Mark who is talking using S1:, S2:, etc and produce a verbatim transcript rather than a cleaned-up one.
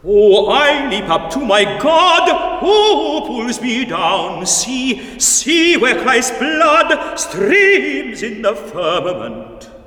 S1: Oh, I leap up to my God, who pulls me down. See, see where Christ's blood streams in the firmament.